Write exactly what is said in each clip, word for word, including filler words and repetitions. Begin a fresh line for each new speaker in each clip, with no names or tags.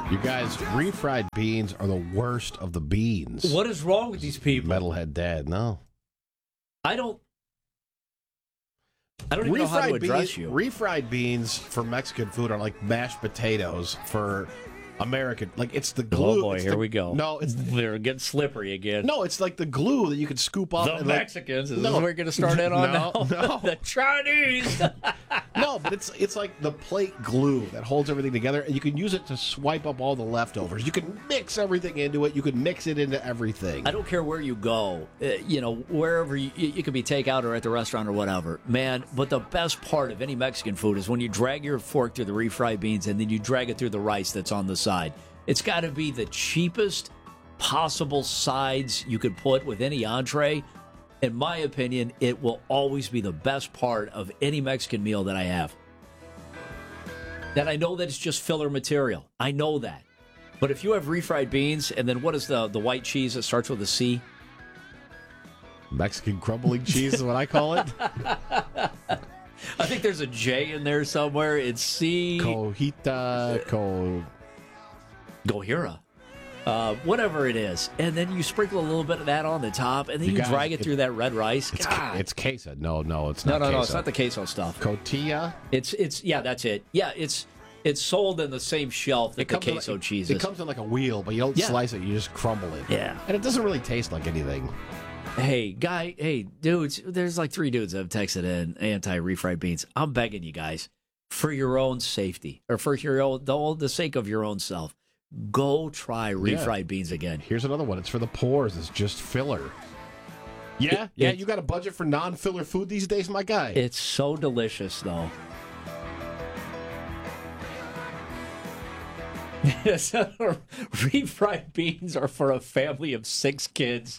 You guys, refried beans are the worst of the beans.
What is wrong with these people?
Metalhead Dad, no.
I don't. I don't even know how to address
bean,
you.
Refried beans for Mexican food are like mashed potatoes for American. Like it's the glue.
Oh boy,
it's
here
the,
we go.
No, it's
they're getting slippery again.
No, it's like the glue that you can scoop up.
The
and
Mexicans.
Like,
is
no,
this what we're going to start in on
no,
now?
No,
the Chinese.
No, but it's it's like the plate glue that holds everything together, and you can use it to swipe up all the leftovers. You can mix everything into it. You can mix it into everything.
I don't care where you go, uh, you know, wherever you, you could be takeout or at the restaurant or whatever, man. But the best part of any Mexican food is when you drag your fork through the refried beans and then you drag it through the rice that's on the side. It's got to be the cheapest possible sides you could put with any entree. In my opinion, it will always be the best part of any Mexican meal that I have. And I know that it's just filler material. I know that. But if you have refried beans, and then what is the, the white cheese that starts with a C?
Mexican crumbling cheese is what I call it.
I think there's a J in there somewhere. It's C.
Cojita, co...
Gojira. Uh, whatever it is. And then you sprinkle a little bit of that on the top, and then you, you guys, drag it, it through that red rice.
It's,
God.
it's queso. No, no, it's
no,
not
No, no,
queso.
no, it's not the queso stuff.
Cotilla?
It's, it's yeah, that's it. Yeah, it's it's sold in the same shelf that
it
the queso
like,
cheese
It
is.
comes in like a wheel, but you don't
yeah.
slice it. You just crumble it.
Yeah.
And it doesn't really taste like anything.
Hey, guy, hey, dudes, there's like three dudes that have texted in anti-refried beans. I'm begging you guys, for your own safety, or for your own, the, the sake of your own self, go try refried yeah. beans again.
Here's another one. It's for the pores. It's just filler. Yeah? It, yeah, you got a budget for non-filler food these days, my guy?
It's so delicious, though. Refried beans are for a family of six kids.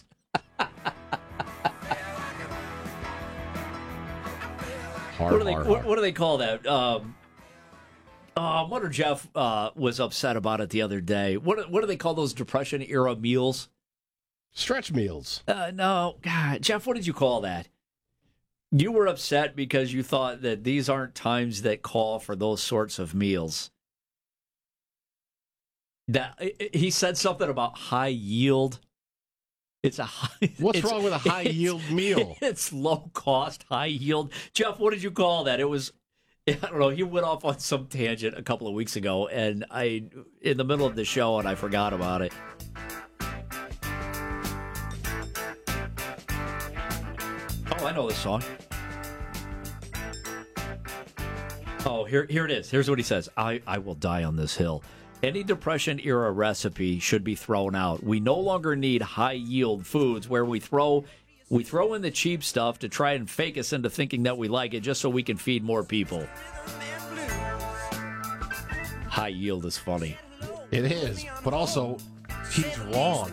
hard,
what, do they,
hard,
what,
hard.
what do they call that? Um, uh, I wonder Jeff uh, was upset about it the other day. What what do they call those Depression era meals?
Stretch meals.
Uh, no, God, Jeff, what did you call that? You were upset because you thought that these aren't times that call for those sorts of meals. That he said something about high yield. It's a high,
What's wrong with a high yield meal?
It's low cost, high yield. Jeff, what did you call that? It was, I don't know. He went off on some tangent a couple of weeks ago, and I, in the middle of the show, and I forgot about it. Oh, I know this song. Oh, here, here it is. Here's what he says. I, I will die on this hill. Any Depression-era recipe should be thrown out. We no longer need high-yield foods where we throw we throw in the cheap stuff to try and fake us into thinking that we like it just so we can feed more people. High yield is funny.
It is, but also, he's wrong.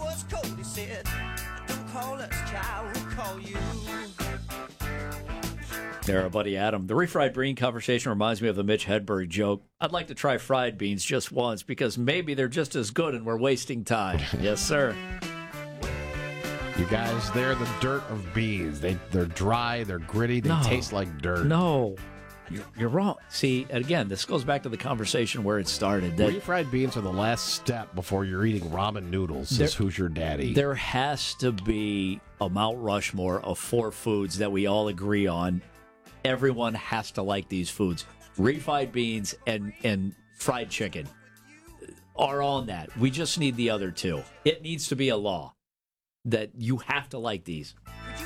There, our buddy Adam. The refried bean conversation reminds me of the Mitch Hedberg joke. I'd like to try fried beans just once because maybe they're just as good and we're wasting time. Yes, sir.
You guys, they're the dirt of beans. They, they're dry, they're gritty, they
no.
taste like dirt.
No, you're, you're wrong. See, again, this goes back to the conversation where it started. That
refried beans are the last step before you're eating ramen noodles, says Who's Your Daddy.
There has to be a Mount Rushmore of four foods that we all agree on. Everyone has to like these foods. Refried beans and, and fried chicken are on that. We just need the other two. It needs to be a law that you have to like these.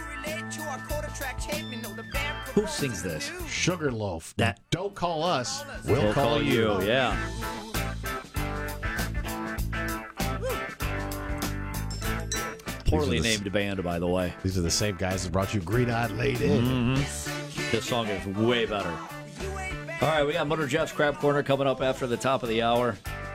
Who sings this?
Sugarloaf.
That
Don't call us. We'll,
we'll
call,
call you. you. Yeah. Poorly named the, band, by the way.
These are the same guys that brought you Green-Eyed Lady.
Mm-hmm. This song is way better. All right, we got Motor Jeff's Crab Corner coming up after the top of the hour.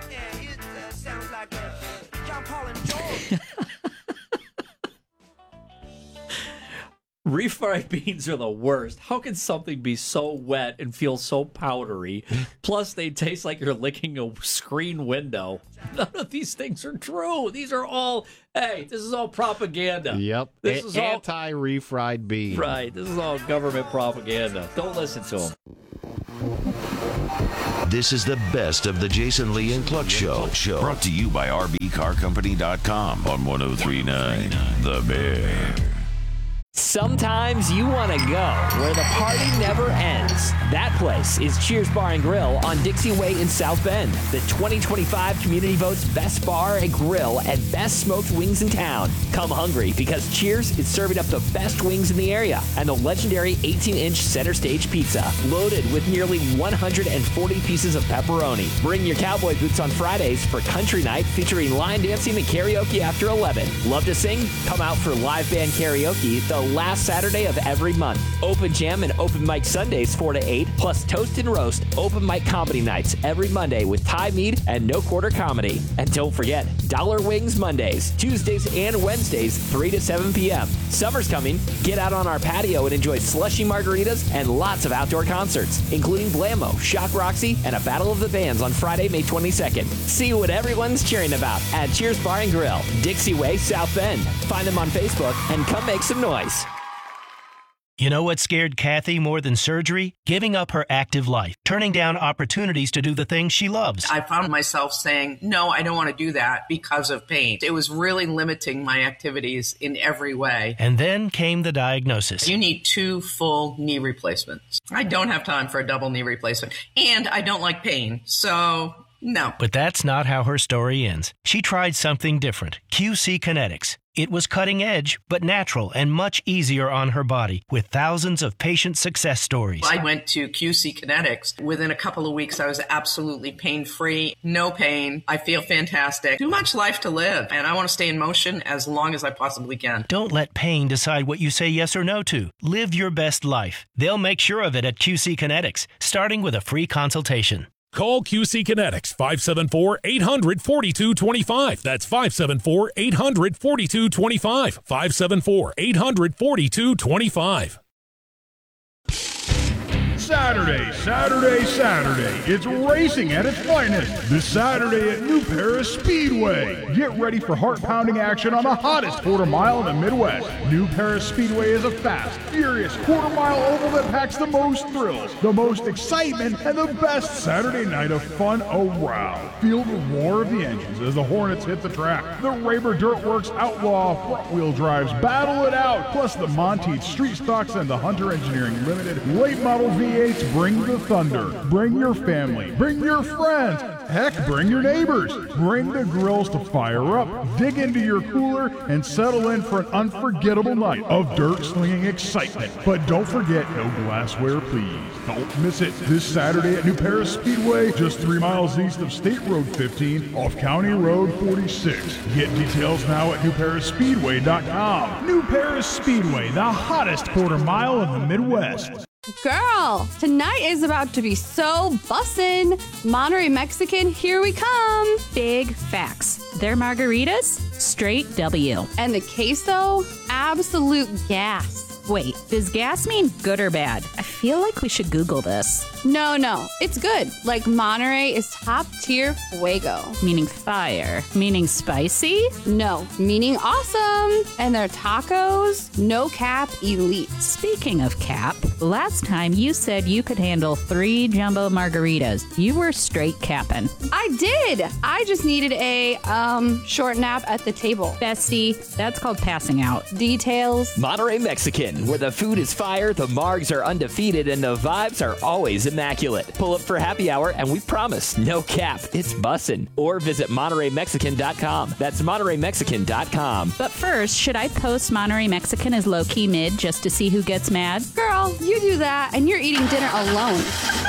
Refried beans are the worst. How can something be so wet and feel so powdery? Plus, they taste like you're licking a screen window. None of these things are true. These are all, hey, this is all propaganda.
Yep.
This
a-
is all
anti-refried beans.
Right. This is all government propaganda. Don't listen to them.
This is the best of the Jason Lee and Cluck Show. Brought to you by R B Car Company dot com on one oh three point nine The Bear.
Sometimes you want to go where the party never ends. That place is Cheers Bar and Grill on Dixie Way in South Bend. The twenty twenty-five Community Votes Best Bar and Grill and Best Smoked Wings in town. Come hungry because Cheers is serving up the best wings in the area and the legendary eighteen-inch center stage pizza, loaded with nearly one hundred forty pieces of pepperoni. Bring your cowboy boots on Fridays for country night featuring line dancing and karaoke after eleven. Love to sing? Come out for live band karaoke the last Saturday of every month. Open Jam and Open Mic Sundays four to eight, plus Toast and Roast Open Mic Comedy Nights every Monday with Ty Mead and No Quarter Comedy. And don't forget, Dollar Wings Mondays, Tuesdays and Wednesdays, three to seven p.m. Summer's coming. Get out on our patio and enjoy slushy margaritas and lots of outdoor concerts, including Blammo, Shock Roxy, and a Battle of the Bands on Friday, May twenty-second. See what everyone's cheering about at Cheers Bar and Grill, Dixie Way, South Bend. Find them on Facebook and come make some noise.
You know what scared Kathy more than surgery? Giving up her active life, turning down opportunities to do the things she loves.
I found myself saying, no, I don't want to do that because of pain. It was really limiting my activities in every way.
And then came the diagnosis.
You need two full knee replacements. I don't have time for a double knee replacement. And I don't like pain. So, no.
But that's not how her story ends. She tried something different. Q C Kinetics. It was cutting edge, but natural and much easier on her body, with thousands of patient success stories.
I went to Q C Kinetics. Within a couple of weeks, I was absolutely pain-free, no pain. I feel fantastic. Too much life to live, and I want to stay in motion as long as I possibly can.
Don't let pain decide what you say yes or no to. Live your best life. They'll make sure of it at Q C Kinetics, starting with a free consultation.
Call Q C Kinetics, five seven four, eight hundred, forty-two twenty-five. That's five seven four, eight hundred, forty-two twenty-five. five seven four, eight hundred, forty-two twenty-five.
Saturday, Saturday, Saturday. It's racing at its finest. This Saturday at New Paris Speedway. Get ready for heart-pounding action on the hottest quarter mile in the Midwest. New Paris Speedway is a fast, furious quarter-mile oval that packs the most thrills, the most excitement, and the best Saturday night of fun around. Feel the roar of the engines as the Hornets hit the track. The Raber Dirtworks Outlaw front-wheel drives battle it out, plus the Monteith Street Stocks and the Hunter Engineering Limited late model V eights bring the thunder. Bring your family. Bring your friends. Heck, bring your neighbors. Bring the grills to fire up. Dig into your cooler and settle in for an unforgettable night of dirt-slinging excitement. But don't forget, no glassware, please. Don't miss it this Saturday at New Paris Speedway, just three miles east of State Road fifteen off County Road forty-six. Get details now at new paris speedway dot com. New Paris Speedway, the hottest quarter mile in the Midwest.
Girl, tonight is about to be so bussin'. Monterey Mexican, here we come.
Big facts. Their margaritas, straight W.
And the queso, absolute gas.
Wait, does gas mean good or bad? I feel like we should Google this.
No, no, it's good. Like Monterey is top tier fuego.
Meaning fire. Meaning spicy?
No, meaning awesome. And their tacos, no cap elite.
Speaking of cap, last time you said you could handle three jumbo margaritas. You were straight capping.
I did. I just needed a um short nap at the table.
Bestie, that's called passing out.
Details.
Monterey Mexican, where the food is fire, the margs are undefeated, and the vibes are always immaculate. Pull up for happy hour, and we promise, no cap, it's bussin'. Or visit Monterey Mexican dot com. That's Monterey Mexican dot com.
But first, should I post Monterey Mexican as low-key mid just to see who gets mad?
Girl, you do that, and you're eating dinner alone.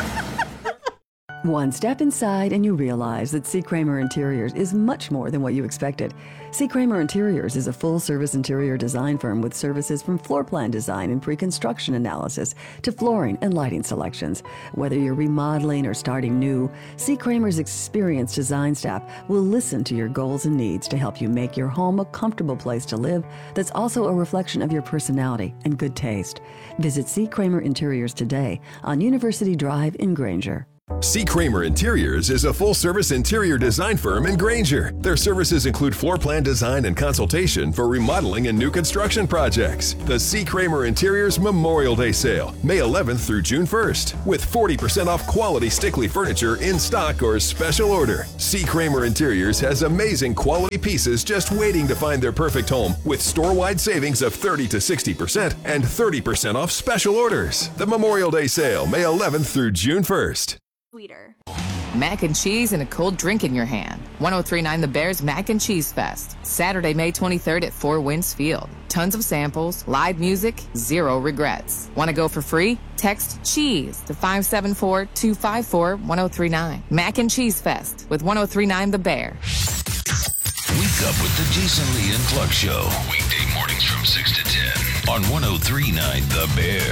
One step inside and you realize that C. Kramer Interiors is much more than what you expected. C. Kramer Interiors is a full-service interior design firm with services from floor plan design and pre-construction analysis to flooring and lighting selections. Whether you're remodeling or starting new, C. Kramer's experienced design staff will listen to your goals and needs to help you make your home a comfortable place to live that's also a reflection of your personality and good taste. Visit C. Kramer Interiors today on University Drive in Granger.
C. Kramer Interiors is a full-service interior design firm in Granger. Their services include floor plan design and consultation for remodeling and new construction projects. The C. Kramer Interiors Memorial Day Sale, May eleventh through June first, with forty percent off quality Stickley furniture in stock or special order. C. Kramer Interiors has amazing quality pieces just waiting to find their perfect home, with store-wide savings of thirty to sixty percent and thirty percent off special orders. The Memorial Day Sale, May eleventh through June first.
Sweeter. Mac and cheese and a cold drink in your hand. ten thirty-nine The Bears Mac and Cheese Fest. Saturday, May twenty-third at Four Winds Field. Tons of samples, live music, zero regrets. Want to go for free? Text CHEESE to five seven four, two five four, one oh three nine. Mac and Cheese Fest with ten thirty-nine The Bear.
Wake up with the Jason Lee and Cluck Show. Weekday mornings from six to ten on ten thirty-nine The Bear.